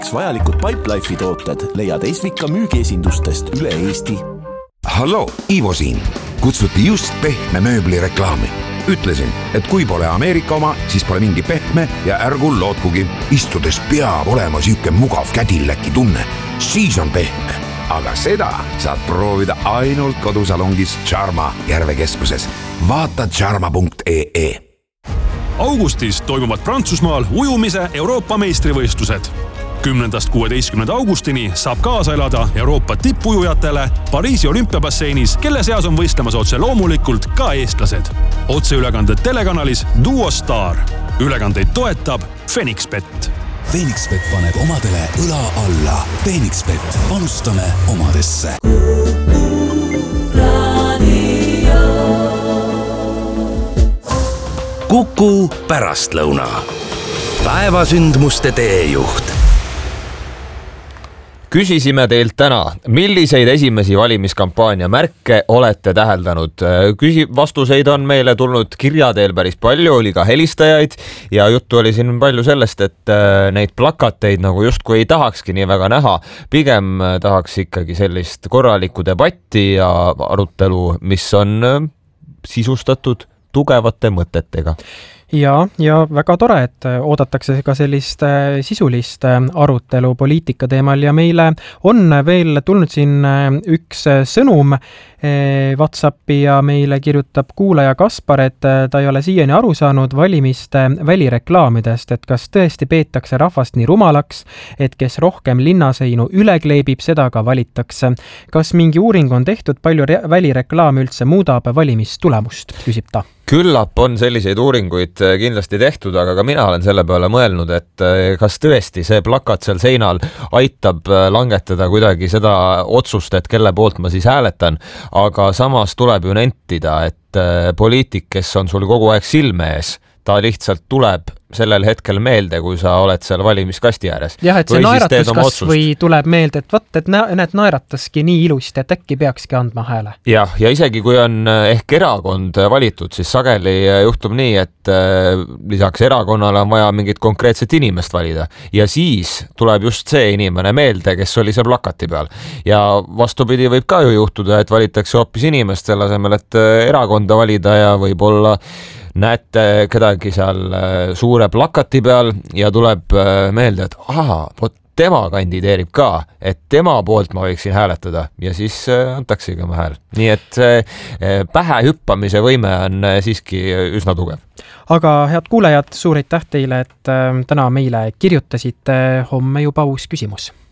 Vajalikud Pipelife'i tooted leiad Esvika müügiesindustest üle Eesti. Hallo, Ivo siin. Kutsuti just pehme mööbli reklaami. Ütlesin, et kui pole Ameerika oma, siis pole mingi pehme ja ärgu lootkugi. Istudes peab olema süüke mugav kädilläki tunne. Siis on pehme. Aga seda saad proovida ainult kodusalongis Charma Järvekeskuses. Vaata charma.ee. Augustis toimuvad Prantsusmaal ujumise Euroopa meistrivõistlused. 10.–16. augustini saab kaasa elada Euroopa tippujujatele Pariisi olümpiabasseinis, kelle seas on võistlemas otse loomulikult ka eestlased. Otseülekanded telekanalis Duo Star. Ülekandeid toetab Fenixbet. Fenixbet paneb omadele õla alla. Fenixbet, panustame omadesse. Kuku pärastlõuna. Päevasündmuste teejuht. Küsisime teilt täna, milliseid esimesi valimiskampaania märke olete täheldanud? Vastuseid on meile tulnud kirja teel päris palju, oli ka helistajaid ja juttu oli siin palju sellest, et neid plakateid nagu justkui ei tahakski nii väga näha. Pigem tahaks ikkagi sellist korralikku debatti ja arutelu, mis on sisustatud tugevate mõtetega. Ja väga tore, et oodatakse ka sellist sisulist arutelu poliitika teemal ja meile on veel tulnud siin üks sõnum WhatsAppi ja meile kirjutab kuulaja Kaspar, et ta ei ole siiani aru saanud valimiste välireklaamidest, et kas tõesti peetakse rahvast nii rumalaks, et kes rohkem linnaseinu üle kleebib, seda ka valitakse. Kas mingi uuring on tehtud, palju välireklaam üldse muudab valimistulemust, küsib ta. Küllap on selliseid uuringuid kindlasti tehtud, aga ka mina olen selle peale mõelnud, et kas tõesti see plakat seal seinal aitab langetada kuidagi seda otsust, et kelle poolt ma siis hääletan, aga samas tuleb ju nentida, et poliitik, kes on sul kogu aeg silme ees, ta lihtsalt tuleb sellel hetkel meelde, kui sa oled seal valimiskasti ääres. Jah, et see naeratus kas või tuleb meelde, et need naerataski nii ilusti, et äkki peakski andma hääle. Ja isegi kui on ehk erakond valitud, siis sageli juhtub nii, et lisaks erakonnale on vaja mingit konkreetset inimest valida. Ja siis tuleb just see inimene meelde, kes oli seal plakati peal. Ja vastupidi võib ka ju juhtuda, et valitakse hoopis inimest selle asemel, et erakonda valida ja võib-olla näete kedagi seal suure plakati peal ja tuleb meelde, et vot tema kandideerib ka, et tema poolt ma võiksin hääletada ja siis antakse ka hääl. Nii et pähe hüppamise võime on siiski üsna tugev. Aga head kuulajad, suur aitäh teile, et täna meile kirjutasite. Homme juba uus küsimus.